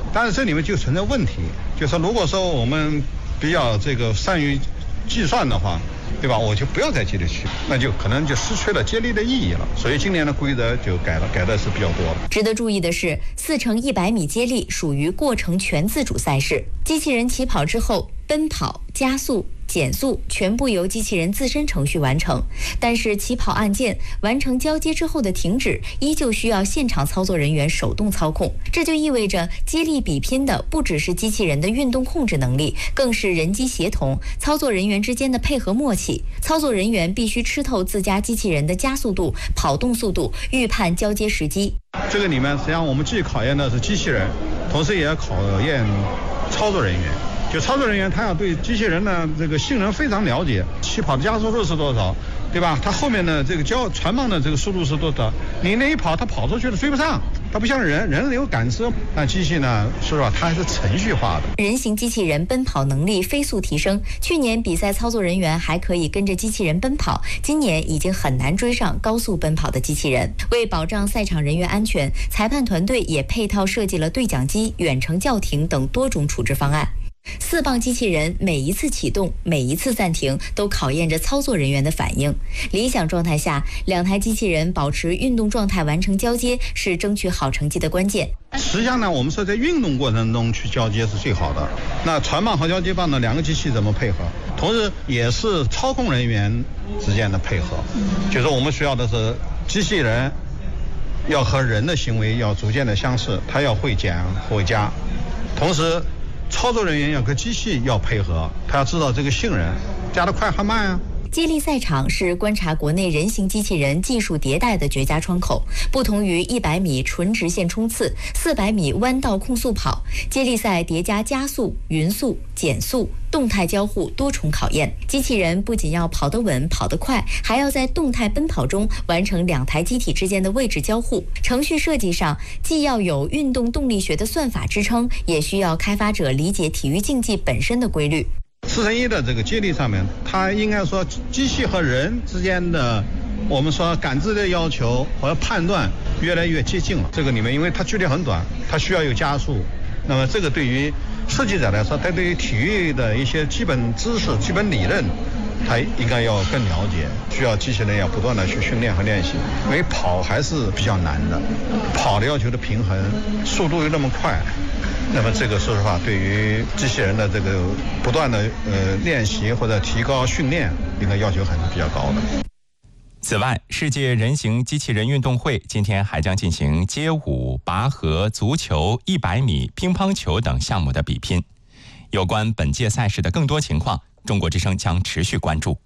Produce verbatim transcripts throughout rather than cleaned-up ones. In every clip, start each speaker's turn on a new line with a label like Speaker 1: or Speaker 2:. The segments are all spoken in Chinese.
Speaker 1: 但是这里面就存在问题，就是如果说我们比较这个善于计算的话，对吧？我就不要在接力区，那就可能就失去了接力的意义了。所以今年的规则就改了，改的是比较多的。
Speaker 2: 值得注意的是，四乘一百米接力属于过程全自主赛事，机器人起跑之后，奔跑、加速、减速全部由机器人自身程序完成，但是起跑按键完成交接之后的停止依旧需要现场操作人员手动操控。这就意味着接力比拼的不只是机器人的运动控制能力，更是人机协同、操作人员之间的配合默契。操作人员必须吃透自家机器人的加速度、跑动速度，预判交接时机。
Speaker 1: 这个里面实际上我们既考验的是机器人，同时也要考验操作人员。就操作人员他要对机器人的这个性能非常了解，起跑的加速度是多少，对吧？它后面的这个交传棒的这个速度是多少？你那一跑，它跑出去了追不上。它不像人，人有感知，但机器呢，说实话，它还是程序化的。
Speaker 2: 人形机器人奔跑能力飞速提升，去年比赛操作人员还可以跟着机器人奔跑，今年已经很难追上高速奔跑的机器人。为保障赛场人员安全，裁判团队也配套设计了对讲机、远程叫停等多种处置方案。四磅机器人每一次启动、每一次暂停都考验着操作人员的反应。理想状态下，两台机器人保持运动状态完成交接是争取好成绩的关键。
Speaker 1: 实际上呢，我们说在运动过程中去交接是最好的。那传棒和交接棒呢，两个机器怎么配合？同时也是操控人员之间的配合。就是我们需要的是机器人要和人的行为要逐渐的相似，它要会减会加，同时操作人员要跟机器要配合，他要知道这个性能加得快还慢啊。
Speaker 2: 接力赛场是观察国内人形机器人技术迭代的绝佳窗口。不同于一百米纯直线冲刺、四百米弯道控速跑，接力赛叠加加速、匀速、减速、动态交互多重考验。机器人不仅要跑得稳、跑得快，还要在动态奔跑中完成两台机体之间的位置交互。程序设计上，既要有运动动力学的算法支撑，也需要开发者理解体育竞技本身的规律。
Speaker 1: 四乘一的这个接力上面，它应该说机器和人之间的我们说感知的要求和判断越来越接近了。这个里面因为它距离很短，它需要有加速，那么这个对于设计者来说，他对于体育的一些基本知识、基本理论他应该要更了解，需要机器人要不断的去训练和练习。因为跑还是比较难的，跑的要求的平衡，速度又那么快，那么这个说实话，对于机器人的这个不断的呃练习或者提高训练，应该要求还是比较高的。
Speaker 3: 此外，世界人形机器人运动会今天还将进行街舞、拔河、足球、一百米、乒乓球等项目的比拼。有关本届赛事的更多情况，中国之声将持续关注。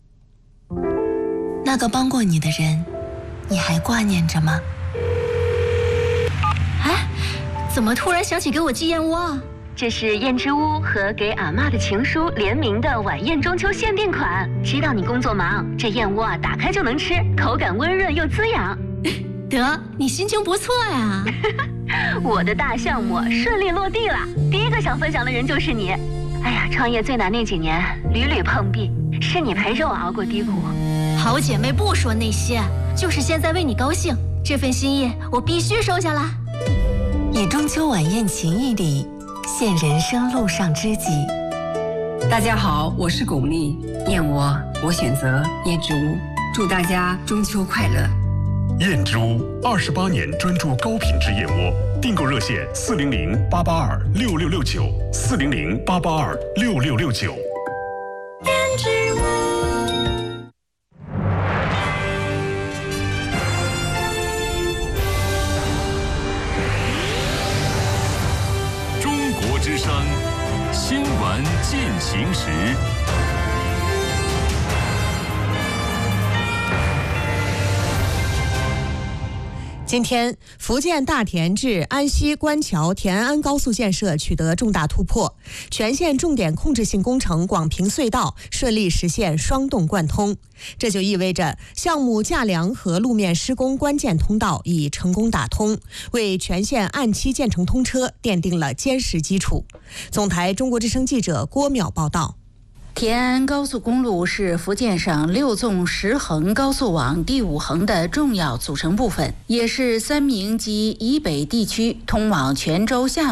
Speaker 4: 那个帮过你的人，你还挂念着吗？
Speaker 5: 哎，怎么突然想起给我寄燕窝啊？这是燕之屋和给阿嬷的情书联名的晚宴中秋限定款。知道你工作忙，这燕窝啊打开就能吃，口感温润又滋养。
Speaker 4: 得，你心情不错呀。
Speaker 5: 我的大项目顺利落地了，第一个想分享的人就是你。哎呀，创业最难那几年，屡屡碰壁，是你陪着我熬过低谷。
Speaker 4: 好姐妹不说那些，就是现在为你高兴，这份心意我必须收下来。
Speaker 6: 以中秋晚宴情谊礼，献人生路上知己。
Speaker 7: 大家好，我是巩俐，燕窝我选择燕之屋，祝大家中秋快乐。
Speaker 8: 燕之屋二十八年专注高品质燕窝，订购热线四零零八八二六六六九四零零八八二六六六九。
Speaker 6: 燕之屋。
Speaker 8: 中国之声新闻进行时。
Speaker 9: 今天，福建大田至安溪官桥田安高速建设取得重大突破，全线重点控制性工程广平隧道顺利实现双洞贯通。这就意味着项目架梁和路面施工关键通道已成功打通，为全线按期建成通车奠定了坚实基础。总台中国之声记者郭淼报道。
Speaker 10: 田安高速公路是福建省六纵十横高速网第五横的重要组成部分，也是三明及以北地区通往泉州、厦门